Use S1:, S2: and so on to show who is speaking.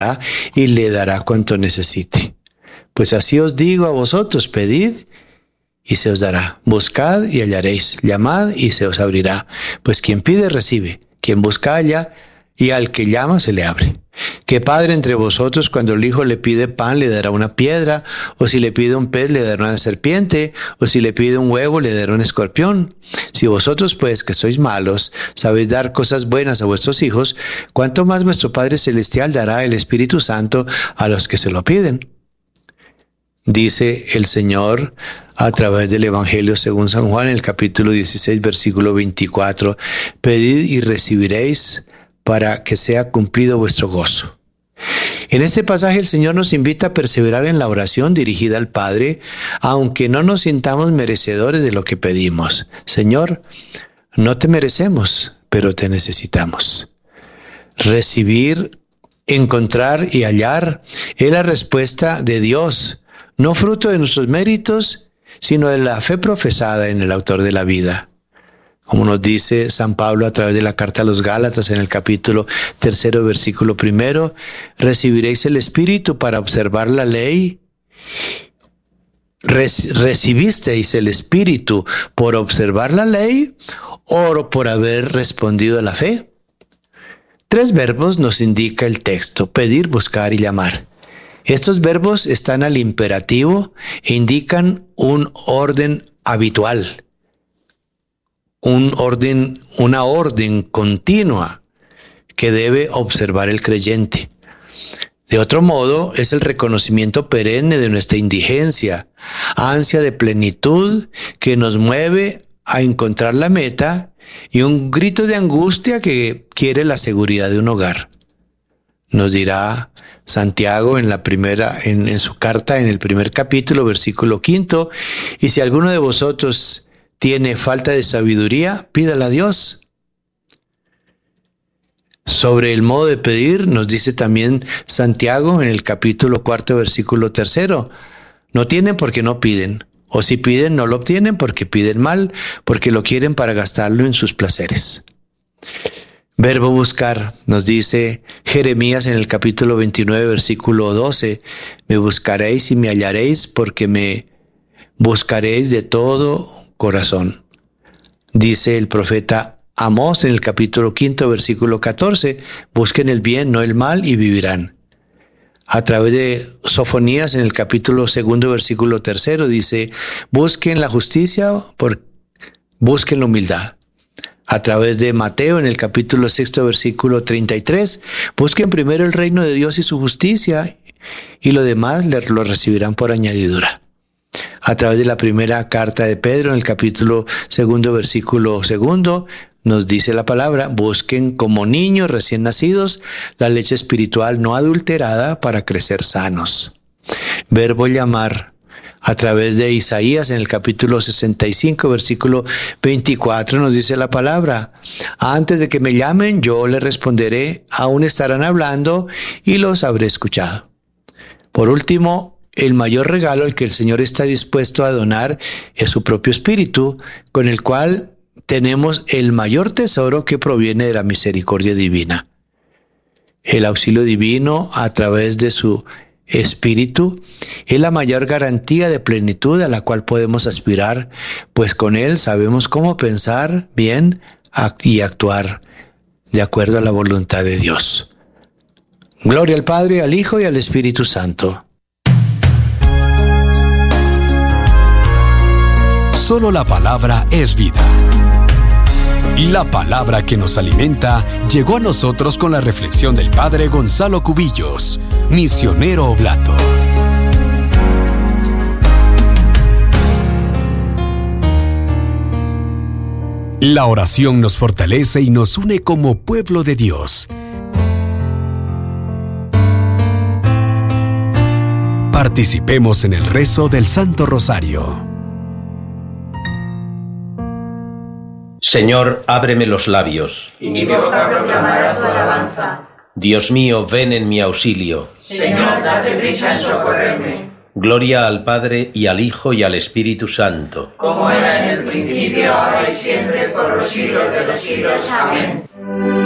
S1: y le dará cuanto necesite. Pues así os digo a vosotros, pedid y se os dará, buscad y hallaréis, llamad y se os abrirá. Pues quien pide recibe, quien busca halla, y al que llama se le abre. ¿Qué padre entre vosotros, cuando el hijo le pide pan, le dará una piedra? ¿O si le pide un pez, le dará una serpiente? ¿O si le pide un huevo, le dará un escorpión? Si vosotros, pues, que sois malos, sabéis dar cosas buenas a vuestros hijos, ¿cuánto más vuestro Padre Celestial dará el Espíritu Santo a los que se lo piden? Dice el Señor a través del Evangelio según San Juan, en el capítulo 16, versículo 24, pedid y recibiréis, para que sea cumplido vuestro gozo. En este pasaje el Señor nos invita a perseverar en la oración dirigida al Padre, aunque no nos sintamos merecedores de lo que pedimos. Señor, no te merecemos, pero te necesitamos. Recibir, encontrar y hallar es la respuesta de Dios, no fruto de nuestros méritos, sino de la fe profesada en el autor de la vida. Como nos dice San Pablo a través de la carta a los Gálatas en el capítulo 3, versículo 1, recibiréis el Espíritu para observar la ley. ¿Recibisteis el Espíritu por observar la ley o por haber respondido a la fe? 3 verbos nos indica el texto: pedir, buscar y llamar. Estos verbos están al imperativo e indican un orden habitual. Una orden continua que debe observar el creyente. De otro modo, es el reconocimiento perenne de nuestra indigencia, ansia de plenitud que nos mueve a encontrar la meta y un grito de angustia que quiere la seguridad de un hogar. Nos dirá Santiago en su carta, en el primer capítulo, versículo 5, y si alguno de vosotros tiene falta de sabiduría, pídala a Dios. Sobre el modo de pedir, nos dice también Santiago en el capítulo 4, versículo 3, no tienen porque no piden, o si piden no lo obtienen porque piden mal, porque lo quieren para gastarlo en sus placeres. Verbo buscar, nos dice Jeremías en el capítulo 29, versículo 12, me buscaréis y me hallaréis porque me buscaréis de todo corazón. Dice el profeta Amós en el capítulo 5, versículo 14, busquen el bien, no el mal, y vivirán. A través de Sofonías en el capítulo 2, versículo 3, dice, busquen la justicia, busquen la humildad. A través de Mateo en el capítulo 6, versículo 33, busquen primero el reino de Dios y su justicia, y lo demás lo recibirán por añadidura. A través de la primera carta de Pedro, en el capítulo 2, versículo 2, nos dice la palabra, busquen como niños recién nacidos la leche espiritual no adulterada para crecer sanos. Verbo llamar, a través de Isaías, en el capítulo 65, versículo 24, nos dice la palabra, antes de que me llamen, yo les responderé, aún estarán hablando y los habré escuchado. Por último, el mayor regalo al que el Señor está dispuesto a donar es su propio Espíritu, con el cual tenemos el mayor tesoro que proviene de la misericordia divina. El auxilio divino a través de su Espíritu es la mayor garantía de plenitud a la cual podemos aspirar, pues con él sabemos cómo pensar bien y actuar de acuerdo a la voluntad de Dios. Gloria al Padre, al Hijo y al Espíritu Santo.
S2: Solo la palabra es vida. Y la palabra que nos alimenta llegó a nosotros con la reflexión del Padre Gonzalo Cubillos, misionero oblato. La oración nos fortalece y nos une como pueblo de Dios. Participemos en el rezo del Santo Rosario.
S3: Señor, ábreme los labios,
S4: y mi boca proclamará tu alabanza.
S3: Dios mío, ven en mi auxilio.
S4: Señor, date prisa en socorrerme.
S3: Gloria al Padre, y al Hijo, y al Espíritu Santo.
S4: Como era en el principio, ahora y siempre, por los siglos de los siglos. Amén.